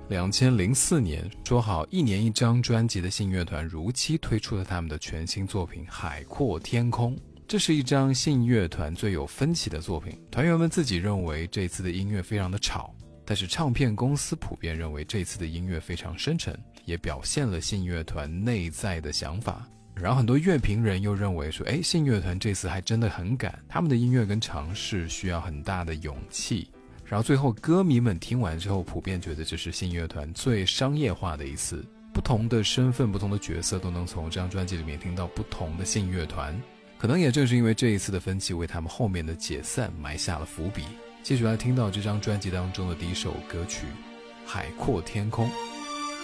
2004年，说好1年1张专辑的信乐团如期推出了他们的全新作品《海阔天空》。这是一张信乐团最有分歧的作品，团员们自己认为这次的音乐非常的吵，但是唱片公司普遍认为这次的音乐非常深沉，也表现了信乐团内在的想法。然后很多乐评人又认为说，信乐团这次还真的很敢，他们的音乐跟尝试需要很大的勇气。然后最后歌迷们听完之后普遍觉得这是信乐团最商业化的一次，不同的身份不同的角色都能从这张专辑里面听到不同的信乐团。可能也正是因为这一次的分歧为他们后面的解散埋下了伏笔。继续来听到这张专辑当中的第一首歌曲《海阔天空》。